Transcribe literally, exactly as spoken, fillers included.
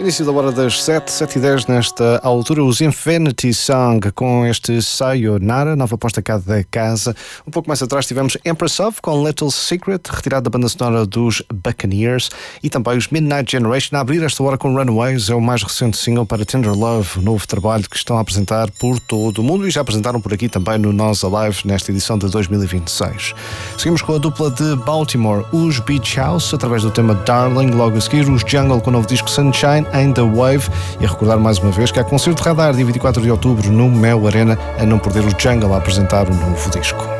Início da hora das sete, sete e dez nesta altura, os Infinity Song com este Sayonara, nova aposta cá da casa. Um pouco mais atrás tivemos Empress of com Little Secret, retirado da banda sonora dos Buccaneers, e também os Midnight Generation a abrir esta hora com Runaways, é o mais recente single para Tender Love, o novo trabalho que estão a apresentar por todo o mundo e já apresentaram por aqui também no Nós Alive nesta edição de dois mil e vinte e seis. Seguimos com a dupla de Baltimore, os Beach House, através do tema Darling, logo a seguir os Jungle com o novo disco Sunshine and the Wave, e a recordar mais uma vez que há concerto Radar dia vinte e quatro de outubro no Mel Arena, a não perder o Jungle a apresentar o novo disco.